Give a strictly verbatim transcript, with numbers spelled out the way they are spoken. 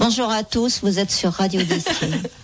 Bonjour à tous, vous êtes sur Radio Destinée.